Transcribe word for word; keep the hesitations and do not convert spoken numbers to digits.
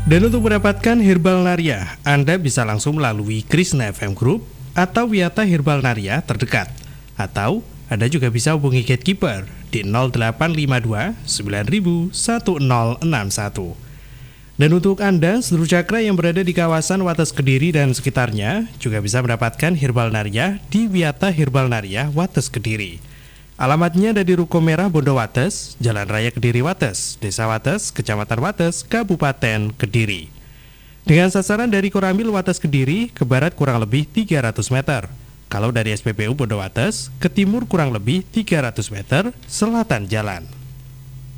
Dan untuk mendapatkan Herbal Naria, Anda bisa langsung melalui Krishna F M Group atau Wiyata Herbal Naria terdekat. Atau Anda juga bisa hubungi Gatekeeper di nol delapan lima dua sembilan nol satu nol enam satu. Dan untuk Anda, seluruh cakra yang berada di kawasan Wates Kediri dan sekitarnya juga bisa mendapatkan Herbal Naria di Wiyata Herbal Naria Wates Kediri. Alamatnya ada di Ruko Merah Bondo Wates, Jalan Raya Kediri Wates, Desa Wates, Kecamatan Wates, Kabupaten Kediri. Dengan sasaran dari Koramil Wates Kediri ke barat kurang lebih tiga ratus meter. Kalau dari S P B U Bondo Wates ke timur kurang lebih tiga ratus meter selatan jalan.